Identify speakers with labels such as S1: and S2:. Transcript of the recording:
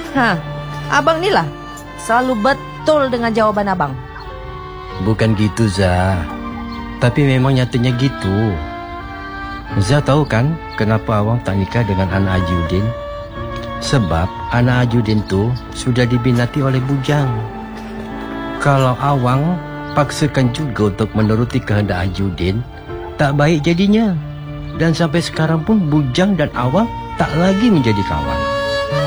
S1: Hah, abang inilah selalu betul dengan jawaban abang.
S2: Bukan gitu, Zah. Tapi memang nyatanya gitu. Zah tahu kan kenapa Awang tak nikah dengan anak Haji Udin? Sebab anak Haji Udin tuh sudah dibinati oleh Bujang. Kalau Awang paksakan juga untuk menuruti kehendak Haji Udin, tak baik jadinya. Dan sampai sekarang pun Bujang dan Awang tak lagi menjadi kawan.